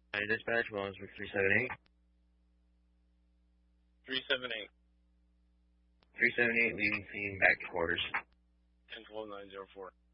Hi, dispatch, Williamsburg 378. 378. 378, leading scene back to quarters. 10-12-904.